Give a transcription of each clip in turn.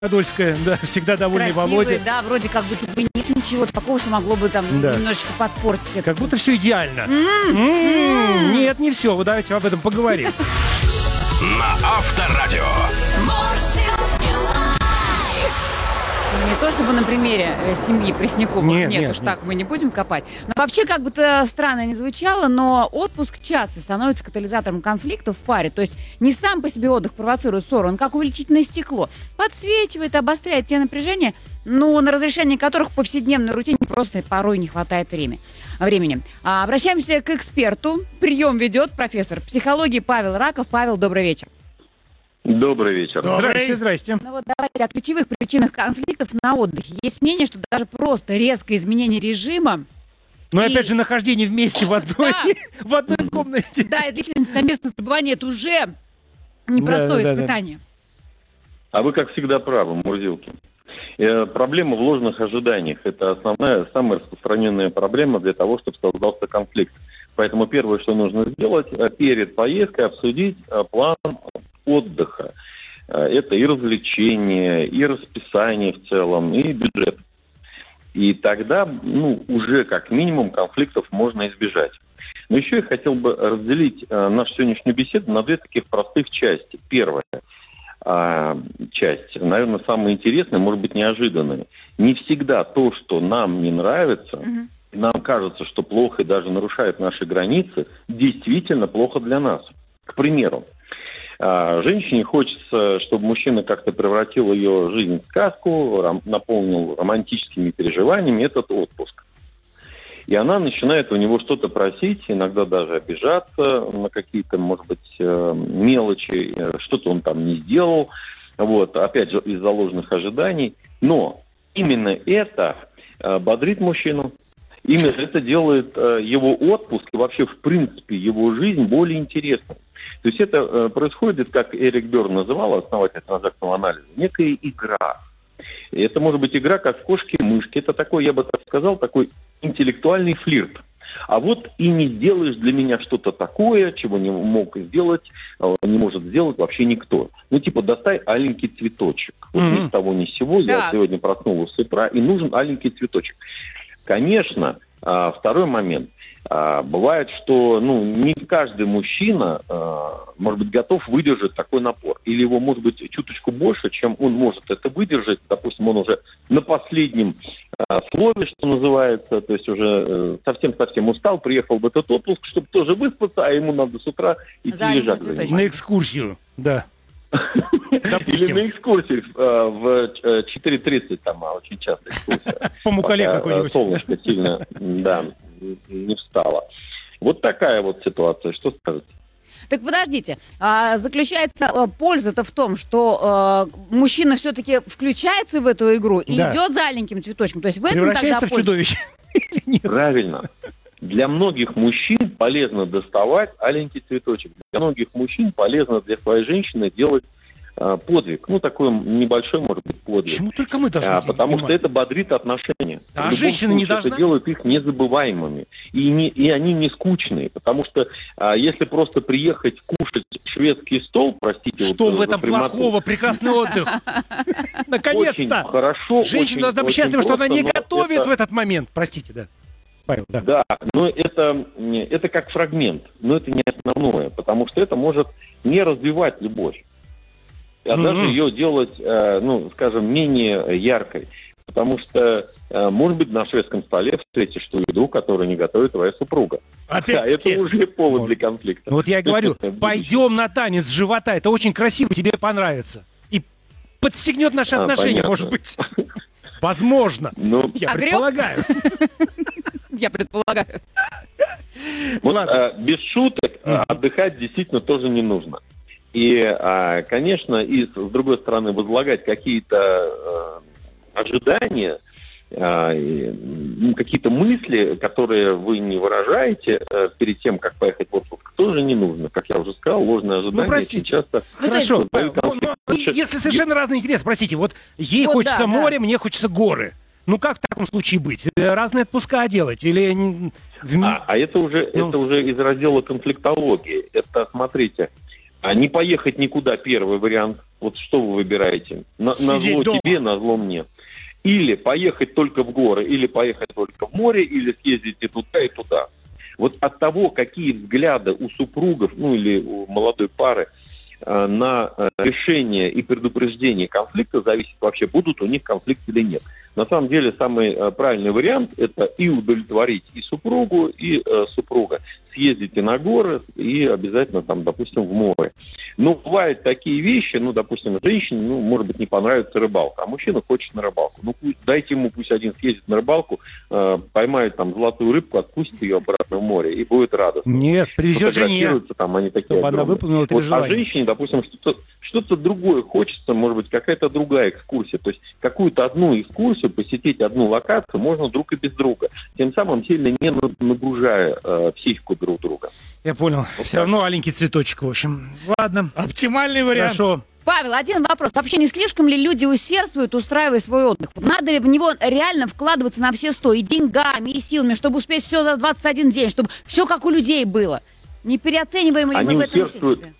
Подольская, да, всегда довольный Красивые, Володя. да, вроде как будто бы нет ничего такого, что могло бы там Да. немножечко подпортить это. Как будто все идеально. Нет, не все. Вот давайте об этом поговорим. На Авторадио. Не то чтобы на примере семьи Пресняковых, Нет, уж так мы не будем копать. Но вообще, как бы это странно ни звучало, но отпуск часто становится катализатором конфликтов в паре. То есть не сам по себе отдых провоцирует ссору, он как увеличительное стекло. Подсвечивает, обостряет те напряжения, на разрешение которых в повседневной рутине просто порой не хватает времени. Обращаемся к эксперту. Прием ведет профессор психологии Павел Раков. Павел, добрый вечер. Добрый вечер. Здрасте. Давайте о ключевых причинах конфликтов на отдыхе. Есть мнение, что даже просто резкое изменение режима. Но опять же, нахождение вместе в одной комнате. Да, и длительность совместного пребывания — это уже непростое испытание. А вы, как всегда, правы, Мурзилки. Проблема в ложных ожиданиях. Это основная, самая распространенная проблема для того, чтобы создался конфликт. Поэтому первое, что нужно сделать, перед поездкой обсудить план отдыха. Это и развлечения, и расписание в целом, и бюджет. И тогда, уже как минимум конфликтов можно избежать. Но еще я хотел бы разделить нашу сегодняшнюю беседу на две таких простых части. Первая часть, наверное, самая интересная, может быть, неожиданная. Не всегда то, что нам не нравится, нам кажется, что плохо и даже нарушает наши границы, действительно плохо для нас. К примеру, женщине хочется, чтобы мужчина как-то превратил ее жизнь в сказку, наполнил романтическими переживаниями этот отпуск. И она начинает у него что-то просить, иногда даже обижаться на какие-то, может быть, мелочи, что-то он там не сделал, опять же, из-за ложных ожиданий. Но именно это бодрит мужчину. Именно это делает его отпуск и вообще, в принципе, его жизнь более интересной. То есть это происходит, как Эрик Берн называл, основатель транзактного анализа, некая игра. Это может быть игра, как в кошки-мышки. Это такой, я бы так сказал, такой интеллектуальный флирт. А вот и не сделаешь для меня что-то такое, чего не мог сделать, не может сделать вообще никто. Достай аленький цветочек. Ни с того ни с сего. Я сегодня проснулась с утра, и нужен аленький цветочек. Конечно, второй момент. Бывает, что не каждый мужчина, может быть, готов выдержать такой напор. Или его может быть чуточку больше, чем он может это выдержать. Допустим, он уже на последнем слове, что называется, то есть уже совсем-совсем устал, приехал в этот отпуск, чтобы тоже выспаться, а ему надо с утра идти лежать. На экскурсию, да. Или на экскурсии в 4:30, там очень часто экскурсия. По Мукале какой-нибудь. Солнышко сильно, не встало. Вот такая вот ситуация. Что скажете? Так подождите, заключается польза-то в том, что мужчина все-таки включается в эту игру и идет за аленьким цветочком. То есть в этом превращается в чудовище? Правильно. Для многих мужчин полезно доставать аленький цветочек. Для многих мужчин полезно для своей женщины делать подвиг. Такой небольшой, может быть, подвиг. Почему только мы должны делать? Потому что это бодрит отношения. А женщина не должна? Это делает их незабываемыми. И они не скучные. Потому что если просто приехать кушать шведский стол, простите... Что в этом плохого? Прекрасный отдых. Наконец-то! Хорошо. Женщина должна быть счастлива, что она не готовит в этот момент. Простите, да. Павел, да. Да, но это как фрагмент. Но это не основное. Потому что это может не развивать любовь. А даже ее делать, менее яркой. Потому что, может быть, на шведском столе встретишь ту еду, которую не готовит твоя супруга. Опять-таки. Это уже повод для конфликта. Вот я и говорю, пойдем на танец живота, это очень красиво, тебе понравится. И подстегнет наши отношения, может быть. Возможно. Я предполагаю. Я предполагаю. Без шуток отдыхать действительно тоже не нужно. И, конечно, с другой стороны, возлагать какие-то ожидания, какие-то мысли, которые вы не выражаете перед тем, как поехать в отпуск, тоже не нужно. Как я уже сказал, ложные ожидания простите. часто... Хорошо, если совершенно разные интересы, простите, вот ей хочется море, мне хочется горы. Как в таком случае быть? Разные отпуска делать? Или... это уже из раздела конфликтологии. Это, смотрите, А не поехать никуда, первый вариант. Вот что вы выбираете? На зло тебе, на зло мне. Или поехать только в горы, или поехать только в море, или съездить и туда, и туда. Вот от того, какие взгляды у супругов, ну или у молодой пары на решение и предупреждение конфликта зависит вообще, будут у них конфликты или нет. На самом деле, самый правильный вариант – это и удовлетворить и супругу, и супруга. Съездите на горы и обязательно, там, допустим, в море. Но бывают такие вещи, ну, допустим, женщине, ну, может быть, не понравится рыбалка, а мужчина хочет на рыбалку. Ну, дайте ему, пусть один съездит на рыбалку, поймает там золотую рыбку, отпустит ее обратно в море, и будет радостно. Нет, привезет жене, там, они такие чтобы она выполнила это желание. А женщине, допустим, что-то другое хочется, может быть, какая-то другая экскурсия. То есть какую-то одну экскурсию, посетить одну локацию можно друг и без друга. Тем самым сильно не нагружая психику друг друга. Я понял. Вот все равно аленький цветочек, в общем. Ладно. Оптимальный вариант. Хорошо. Павел, один вопрос. Вообще не слишком ли люди усердствуют, устраивая свой отдых? Надо ли в него реально вкладываться на все 100, и деньгами, и силами, чтобы успеть все за 21 день, чтобы все как у людей было? Не переоцениваем ли мы в этом ситуации?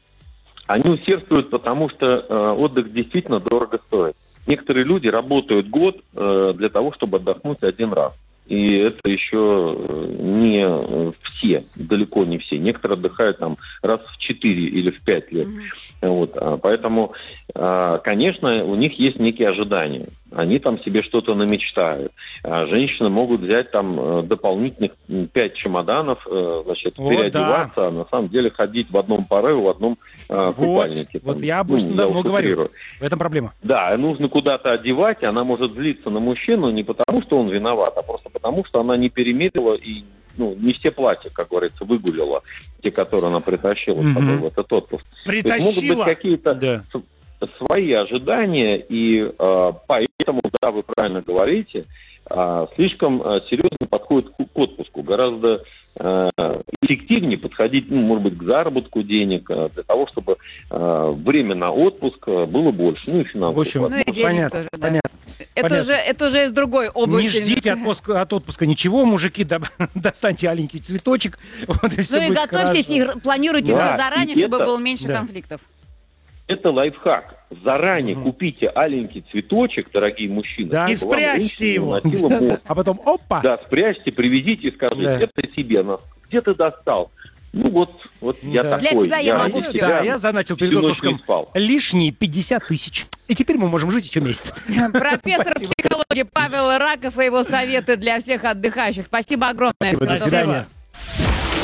Они усердствуют, потому что отдых действительно дорого стоит. Некоторые люди работают год для того, чтобы отдохнуть один раз. И это еще не все, далеко не все. Некоторые отдыхают там раз в 4 или в 5 лет. Вот. Поэтому, конечно, у них есть некие ожидания. Они там себе что-то намечтают. Женщины могут взять там дополнительных 5 чемоданов, значит, переодеваться, да. А на самом деле ходить в одном паре, в одном купальнике. Вот там, я обычно давно говорю. В этом проблема. Да, нужно куда-то одевать, и она может злиться на мужчину не потому, что он виноват, а просто потому, что она не перемерила и не все платья, как говорится, выгулила, те, которые она притащила с собой в этот отпуск. Притащила? То есть могут быть какие-то свои ожидания, и поэтому, да, вы правильно говорите, слишком серьезно подходит к отпуску. Гораздо эффективнее подходить, может быть, к заработку денег, для того, чтобы время на отпуск было больше. Ну и финансово. Ну и денег понятно, тоже, да. Понятно. Это уже из другой области. Не ждите от отпуска ничего, мужики, достаньте аленький цветочек. Вот, и и готовьтесь, хорошо. и планируйте все заранее, чтобы было меньше конфликтов. Это лайфхак. Заранее купите аленький цветочек, дорогие мужчины. Да. И спрячьте его. А потом опа. Да, спрячьте, привезите и скажите, это себе. Где ты достал? Ну вот я такой. Для тебя я могу все. Да, я заначил перед отпуском лишние 50 тысяч. И теперь мы можем жить еще месяц. Профессор психологии Павел Раков и его советы для всех отдыхающих. Спасибо огромное. Спасибо, до свидания.